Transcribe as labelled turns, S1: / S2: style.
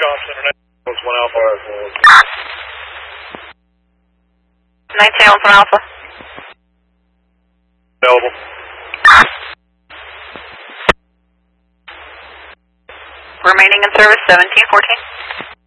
S1: Johnson International was 1 Alpha.
S2: 19 1 Alpha.
S1: Available.
S2: Remaining in service 1714.